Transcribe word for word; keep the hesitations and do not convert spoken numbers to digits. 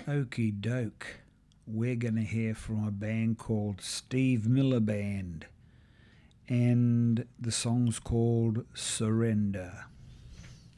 Okie doke. We're going to hear from a band called Steve Miller Band, and the song's called Surrender.